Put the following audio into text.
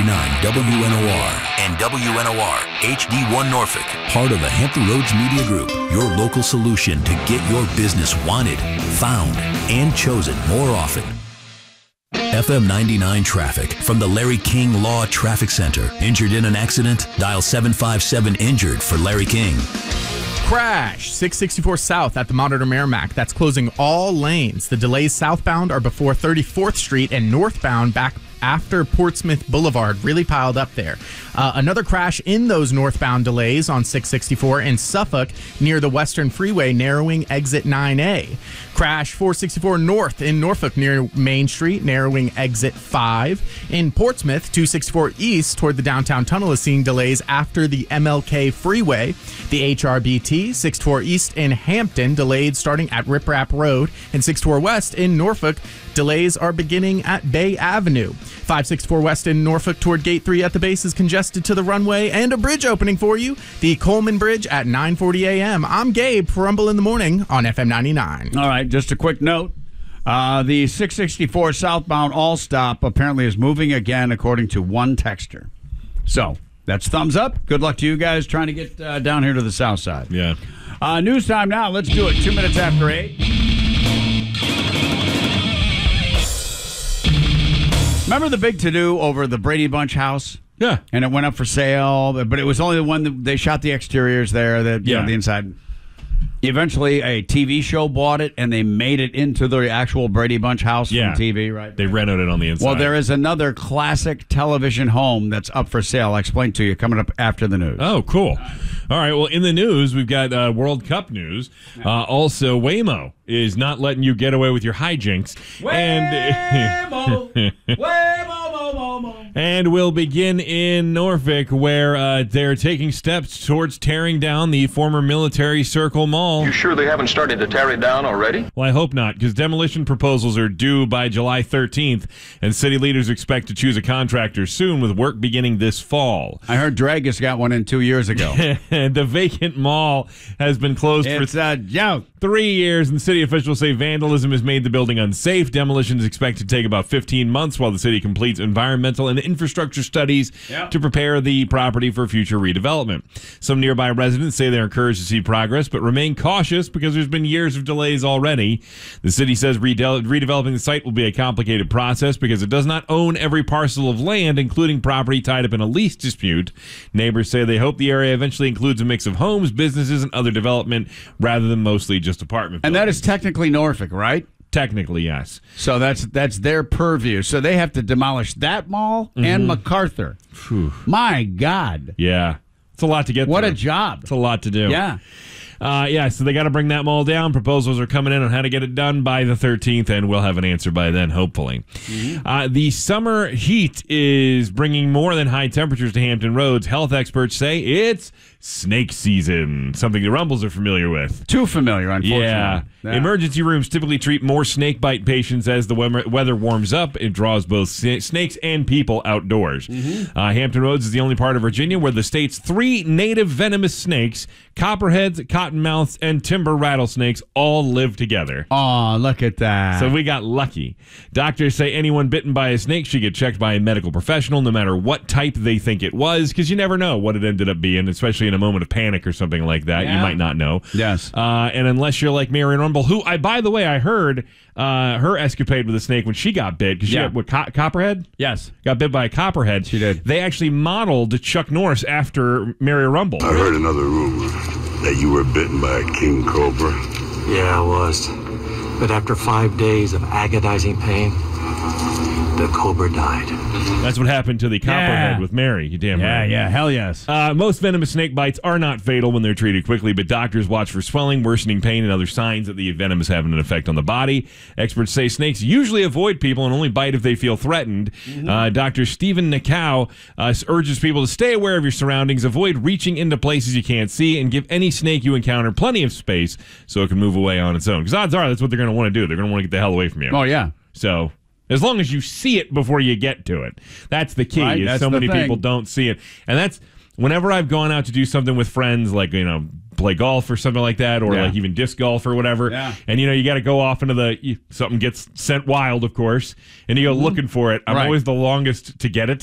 WNOR and WNOR HD1 Norfolk, part of the Hampton Roads Media Group, your local solution to get your business wanted, found, and chosen more often. FM 99 traffic from the Larry King Law Traffic Center. Injured in an accident? Dial 757-INJURED for Larry King. Crash 664 South at the Monitor Merrimack. That's closing all lanes. The delays southbound are before 34th Street and northbound back after Portsmouth Boulevard. Really piled up there. Another crash in those northbound delays on 664 in Suffolk near the Western Freeway, narrowing exit 9A. Crash 464 North in Norfolk near Main Street, narrowing exit 5. In Portsmouth, 264 East toward the downtown tunnel is seeing delays after the MLK Freeway. The HRBT 64 East in Hampton delayed starting at Rip Rap Road, and 64 West in Norfolk delays are beginning at Bay Avenue. 564 West in Norfolk toward Gate 3 at the base is congested to the runway, and a bridge opening for you, the Coleman Bridge at 9:40 a.m. I'm Gabe for Rumble in the Morning on FM 99. All right, just a quick note. The 664 southbound all-stop apparently is moving again, according to one texter. So, that's thumbs up. Good luck to you guys trying to get down here to the south side. Yeah. News time now. Let's do it. 2 minutes after 8. Remember the big to-do over the Brady Bunch house? Yeah. And it went up for sale, but it was only the one that they shot the exteriors there, the inside. Eventually, a TV show bought it, and they made it into the actual Brady Bunch house from TV, right? They renovated it on the inside. Well, there is another classic television home that's up for sale. I'll explain to you coming up after the news. Oh, cool. All right, well, in the news, we've got World Cup news. Also, Waymo is not letting you get away with your hijinks. Waymo! Waymo! And we'll begin in Norfolk, where they're taking steps towards tearing down the former Military Circle Mall. You sure they haven't started to tear it down already? Well, I hope not, because demolition proposals are due by July 13th, and city leaders expect to choose a contractor soon, with work beginning this fall. I heard Dragus got one in 2 years ago. And the vacant mall has been closed for 3 years, and city officials say vandalism has made the building unsafe. Demolition is expected to take about 15 months while the city completes environmental and infrastructure studies to prepare the property for future redevelopment. Some nearby residents say they're encouraged to see progress, but remain cautious because there's been years of delays already. The city says redeveloping the site will be a complicated process because it does not own every parcel of land, including property tied up in a lease dispute. Neighbors say they hope the area eventually includes a mix of homes, businesses, and other development rather than mostly just apartment buildings. And that is technically Norfolk, right? Technically, yes. So that's their purview. So they have to demolish that mall and MacArthur. Whew. My God. Yeah. It's a lot to get through. What a job. It's a lot to do. Yeah. So they got to bring that mall down. Proposals are coming in on how to get it done by the 13th, and we'll have an answer by then, hopefully. The summer heat is bringing more than high temperatures to Hampton Roads. Health experts say it's snake season, something the Rumbles are familiar with. Too familiar, unfortunately. Yeah. Emergency rooms typically treat more snake bite patients as the weather warms up. It draws both snakes and people outdoors. Hampton Roads is the only part of Virginia where the state's 3 native venomous snakes, copperheads, cottonmouths, and timber rattlesnakes, all live together. Oh, look at that. So we got lucky. Doctors say anyone bitten by a snake should get checked by a medical professional, no matter what type they think it was, because you never know what it ended up being, especially in a moment of panic or something like that. You might not know. Yes. And unless you're like Marion Rumble, who, by the way, I heard her escapade with a snake when she got bit, because she got, copperhead? Yes. Got bit by a copperhead. She did. They actually modeled Chuck Norris after Marion Rumble. I heard another rumor that you were bitten by a king cobra. Yeah, I was. But after 5 days of agonizing pain, the cobra died. That's what happened to the copperhead with Mary. You damn right. Yeah, hell yes. Most venomous snake bites are not fatal when they're treated quickly, but doctors watch for swelling, worsening pain, and other signs that the venom is having an effect on the body. Experts say snakes usually avoid people and only bite if they feel threatened. Dr. Stephen Nakow urges people to stay aware of your surroundings, avoid reaching into places you can't see, and give any snake you encounter plenty of space so it can move away on its own. Because odds are that's what they're going to want to do. They're going to want to get the hell away from you. Oh, yeah. So as long as you see it before you get to it. That's the key. Right, is that's so the many thing. people don't see it. And that's whenever I've gone out to do something with friends, like, play golf or something like that, or like even disc golf or whatever. Yeah. And, you got to go off into something gets sent wild, of course, and you go looking for it. I'm always the longest to get it.